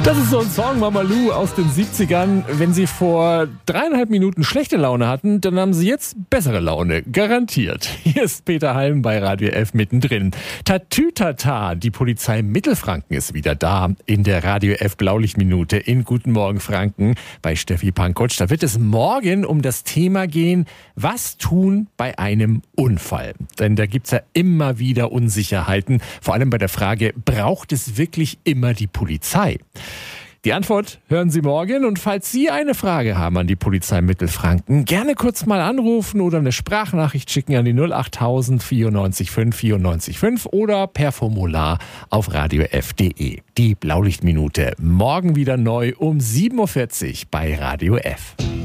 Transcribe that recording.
Das ist so ein Song, Mama Lou aus den 70ern. Wenn Sie vor 3,5 Minuten schlechte Laune hatten, dann haben Sie jetzt bessere Laune. Garantiert. Hier ist Peter Halm bei Radio F mittendrin. Tatütata, die Polizei Mittelfranken ist wieder da in der Radio F Blaulichtminute in Guten Morgen Franken bei Steffi Pankotsch. Da wird es morgen um das Thema gehen, was tun bei einem Unfall. Denn da gibt's ja immer wieder Unsicherheiten. Vor allem bei der Frage, braucht es wirklich immer die Polizei? Die Antwort hören Sie morgen, und falls Sie eine Frage haben an die Polizei Mittelfranken, gerne kurz mal anrufen oder eine Sprachnachricht schicken an die 08000 94 5 94 5 oder per Formular auf radiof.de. Die Blaulichtminute morgen wieder neu um 7.40 Uhr bei Radio F.